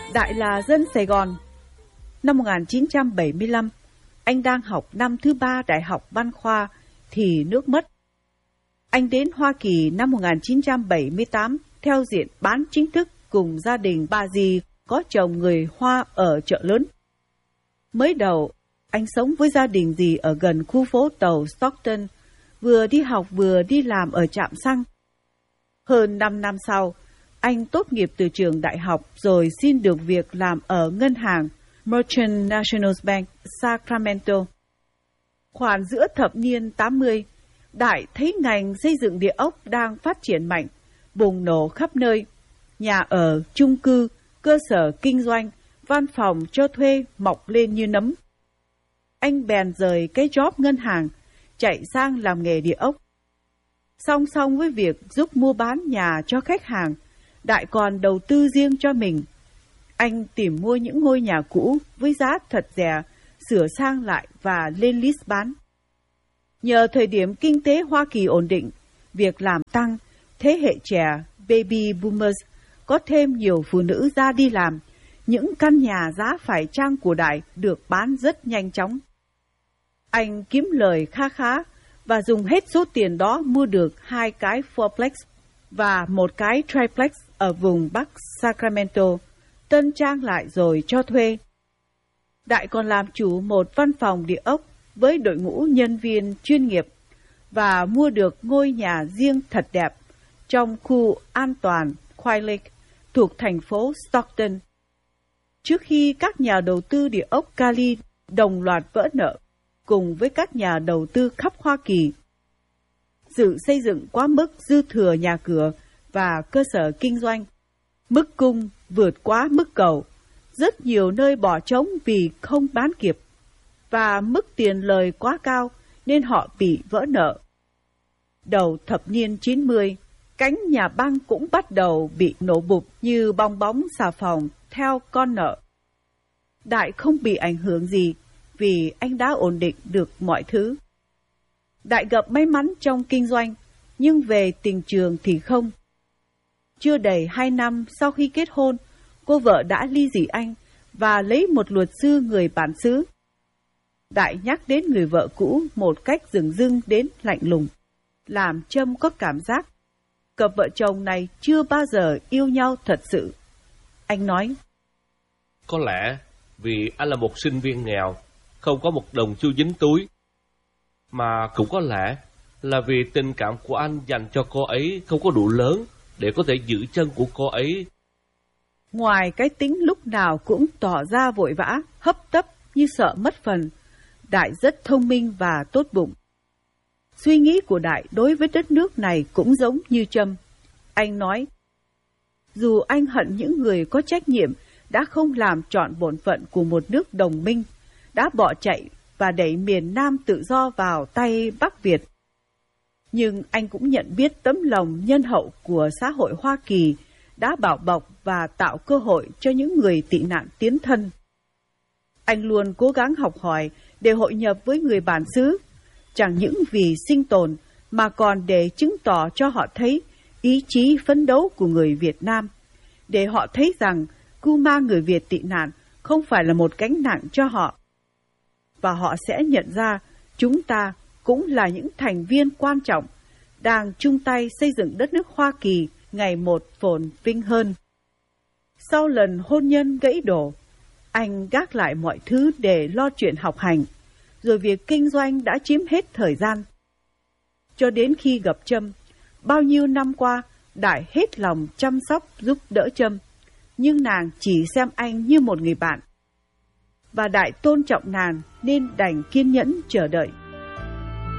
Đại là dân Sài Gòn. Năm 1975, anh đang học năm thứ 3 Đại học Văn khoa thì nước mất. Anh đến Hoa Kỳ năm 1978 theo diện bán chính thức cùng gia đình bà dì có chồng người Hoa ở chợ lớn. Mới đầu, anh sống với gia đình dì ở gần khu phố tàu Stockton, vừa đi học vừa đi làm ở trạm xăng. Hơn 5 năm sau, anh tốt nghiệp từ trường đại học rồi xin được việc làm ở ngân hàng Merchant National Bank, Sacramento. Khoảng giữa thập niên 80, Đại thấy ngành xây dựng địa ốc đang phát triển mạnh, bùng nổ khắp nơi. Nhà ở, chung cư, cơ sở kinh doanh, văn phòng cho thuê mọc lên như nấm. Anh bèn rời cái job ngân hàng, chạy sang làm nghề địa ốc. Song song với việc giúp mua bán nhà cho khách hàng, Đại còn đầu tư riêng cho mình. Anh tìm mua những ngôi nhà cũ với giá thật rẻ, sửa sang lại và lên list bán. Nhờ thời điểm kinh tế Hoa Kỳ ổn định, việc làm tăng, thế hệ trẻ Baby Boomers có thêm nhiều phụ nữ ra đi làm, những căn nhà giá phải chăng của Đại được bán rất nhanh chóng. Anh kiếm lời kha khá và dùng hết số tiền đó mua được 2 cái fourplex và 1 cái triplex ở vùng Bắc Sacramento, tân trang lại rồi cho thuê. Đại còn làm chủ một văn phòng địa ốc với đội ngũ nhân viên chuyên nghiệp và mua được ngôi nhà riêng thật đẹp trong khu an toàn Quail Lake thuộc thành phố Stockton. Trước khi các nhà đầu tư địa ốc Cali đồng loạt vỡ nợ cùng với các nhà đầu tư khắp Hoa Kỳ, sự xây dựng quá mức dư thừa nhà cửa và cơ sở kinh doanh, mức cung vượt quá mức cầu, rất nhiều nơi bỏ trống vì không bán kịp, và mức tiền lời quá cao nên họ bị vỡ nợ. Đầu thập niên 90, cánh nhà băng cũng bắt đầu bị nổ bụp như bong bóng xà phòng theo con nợ. Đại không bị ảnh hưởng gì vì anh đã ổn định được mọi thứ. Đại gặp may mắn trong kinh doanh, nhưng về tình trường thì không. Chưa đầy 2 năm sau khi kết hôn, cô vợ đã ly dị anh và lấy một luật sư người bản xứ. Đại nhắc đến người vợ cũ một cách dửng dưng đến lạnh lùng, làm Trâm có cảm giác cặp vợ chồng này chưa bao giờ yêu nhau thật sự. Anh nói, có lẽ vì anh là một sinh viên nghèo, không có một đồng xu dính túi, mà cũng có lẽ là vì tình cảm của anh dành cho cô ấy không có đủ lớn để có thể giữ chân của cô ấy. Ngoài cái tính lúc nào cũng tỏ ra vội vã, hấp tấp như sợ mất phần, Đại rất thông minh và tốt bụng. Suy nghĩ của Đại đối với đất nước này cũng giống như Trâm. Anh nói, dù anh hận những người có trách nhiệm đã không làm trọn bổn phận của một nước đồng minh, đã bỏ chạy và đẩy miền Nam tự do vào tay Bắc Việt, nhưng anh cũng nhận biết tấm lòng nhân hậu của xã hội Hoa Kỳ đã bảo bọc và tạo cơ hội cho những người tị nạn tiến thân. Anh luôn cố gắng học hỏi để hội nhập với người bản xứ, chẳng những vì sinh tồn mà còn để chứng tỏ cho họ thấy ý chí phấn đấu của người Việt Nam, để họ thấy rằng cưu mang người Việt tị nạn không phải là một gánh nặng cho họ. Và họ sẽ nhận ra chúng ta cũng là những thành viên quan trọng, đang chung tay xây dựng đất nước Hoa Kỳ ngày một phồn vinh hơn. Sau lần hôn nhân gãy đổ, anh gác lại mọi thứ để lo chuyện học hành, rồi việc kinh doanh đã chiếm hết thời gian. Cho đến khi gặp Trâm, bao nhiêu năm qua, Đại hết lòng chăm sóc giúp đỡ Trâm, nhưng nàng chỉ xem anh như một người bạn. Và Đại tôn trọng nàng nên đành kiên nhẫn chờ đợi.